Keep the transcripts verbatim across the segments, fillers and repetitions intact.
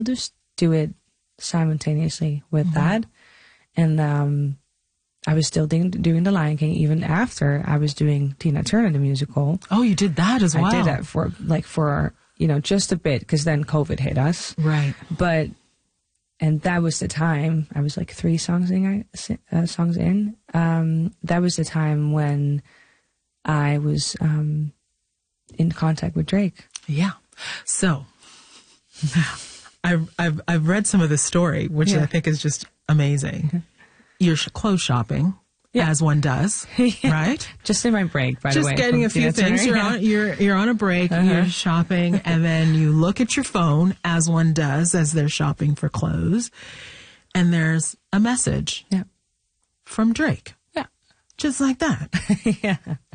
just do it simultaneously with mm-hmm. that. And um, I was still doing, doing The Lion King even after I was doing Tina Turner, the musical. Oh, you did that as well? I did that for, like, for, you know, just a bit, because then COVID hit us. Right. But, and that was the time, I was like three songs in, uh, songs in. Um, that was the time when I was um, in contact with Drake. Yeah. So, I've, I've, I've read some of the story, which yeah. I think is just amazing. Mm-hmm. You're sh- clothes shopping. Yeah. As one does, yeah. right? Just in my break, by Just the way. Just getting a few things. You're on, you're, you're on a break, uh-huh. you're shopping, and then you look at your phone, as one does, as they're shopping for clothes, and there's a message yeah. from Drake. Yeah. Just like that. yeah.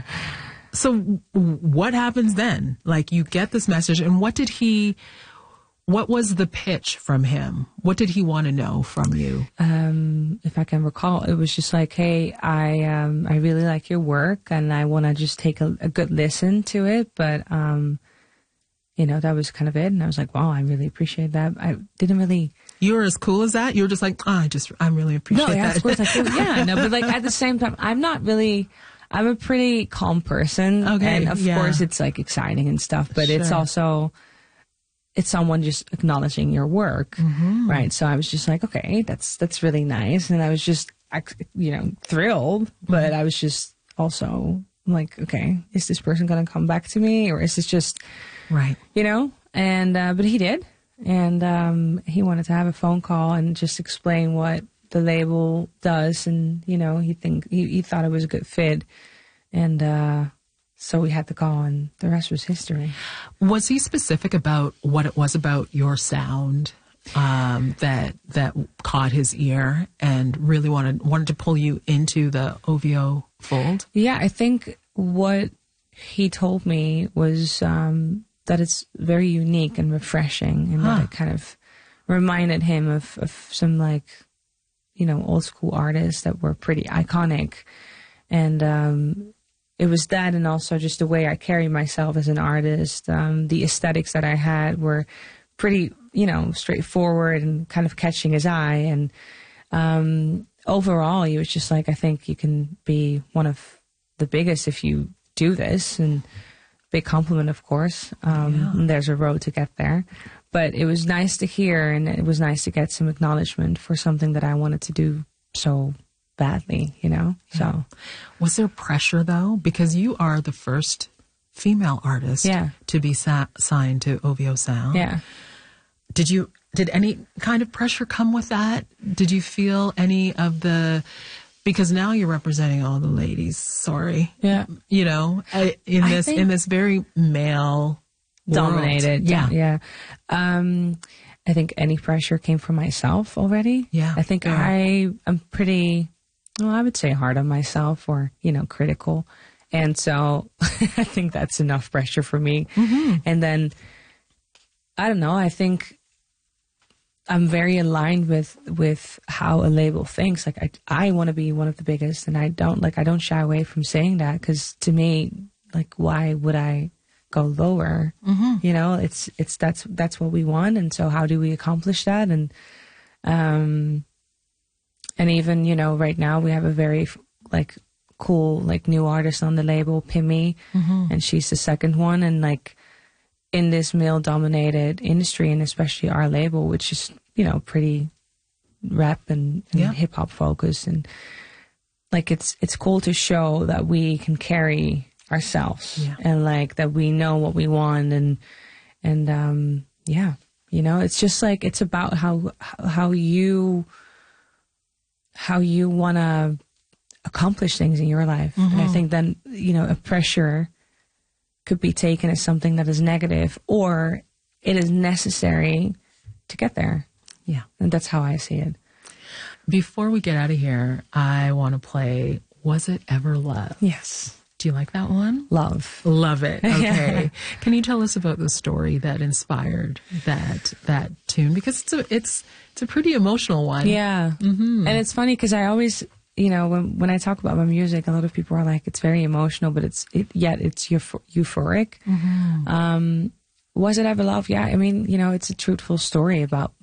So what happens then? Like, you get this message, and what did he... What was the pitch from him? What did he want to know from you? Um, if I can recall, it was just like, hey, I um, I really like your work, and I want to just take a, a good listen to it. But, um, you know, that was kind of it. And I was like, wow, I really appreciate that. I didn't really... You were as cool as that? You were just like, oh, I just, I really appreciate no, yeah, that. Of course, like, yeah, no, but like at the same time, I'm not really... I'm a pretty calm person. Okay, and of yeah. course, it's like exciting and stuff, but sure. it's also... It's someone just acknowledging your work, mm-hmm. right? So I was just like, okay, that's that's really nice, and I was just, you know, thrilled. But I was just also like, okay, is this person gonna come back to me, or is this just, right? You know? And uh, but he did, and um, he wanted to have a phone call and just explain what the label does, and you know, he think he, he thought it was a good fit, and. uh So we had the call, and the rest was history. Was he specific about what it was about your sound um, that that caught his ear and really wanted wanted to pull you into the O V O fold? Yeah, I think what he told me was um, that it's very unique and refreshing, and huh. that it kind of reminded him of, of some, like, you know, old school artists that were pretty iconic, and um, it was that, and also just the way I carry myself as an artist. Um, the aesthetics that I had were pretty, you know, straightforward and kind of catching his eye. And um, overall, he was just like, I think you can be one of the biggest if you do this. And big compliment, of course. Um, yeah. And there's a road to get there. But it was nice to hear, and it was nice to get some acknowledgement for something that I wanted to do so badly, you know. Yeah. So was there pressure though, because you are the first female artist yeah. to be sa- signed to O V O Sound? Yeah. Did you did any kind of pressure come with that? Did you feel any of the, because now you're representing all the ladies, sorry. Yeah. You know, in I this think in this very male dominated. World. Yeah. Yeah. Um I think any pressure came from myself already. Yeah. I think yeah. I am pretty, well, I would say hard on myself, or, you know, critical. And so I think that's enough pressure for me. Mm-hmm. And then, I don't know, I think I'm very aligned with, with how a label thinks. Like, I, I want to be one of the biggest, and I don't, like, I don't shy away from saying that, because to me, like, why would I go lower? Mm-hmm. You know, it's, it's, that's, that's what we want. And so how do we accomplish that? And, um, and even, you know, right now we have a very, like, cool, like, new artist on the label, Pimmy, mm-hmm. and she's the second one. And, like, in this male-dominated industry, and especially our label, which is, you know, pretty rap and, and yeah. hip-hop focused, and, like, it's it's cool to show that we can carry ourselves, yeah. and, like, that we know what we want, and, and um, yeah, you know, it's just, like, it's about how how you... how you want to accomplish things in your life. Mm-hmm. And I think then, you know, a pressure could be taken as something that is negative, or it is necessary to get there. Yeah. And that's how I see it. Before we get out of here, I want to play Was It Ever Love? Yes. Do you like that one? Love. Love it. Okay. Can you tell us about the story that inspired that that tune? Because it's a it's it's a pretty emotional one. Yeah. Mm-hmm. And it's funny because I always, you know, when when I talk about my music, a lot of people are like, it's very emotional, but it's it, yet it's euph- euphoric. Mm-hmm. Um, Was It Ever Love? Yeah. I mean, you know, it's a truthful story about